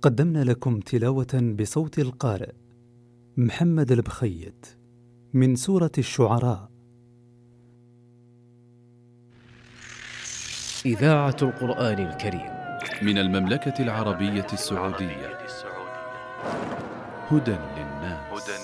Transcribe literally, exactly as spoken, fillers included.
قدمنا لكم تلاوة بصوت القارئ محمد البخيت من سورة الشعراء. إذاعة القرآن الكريم من المملكة العربية السعودية. هدى للناس.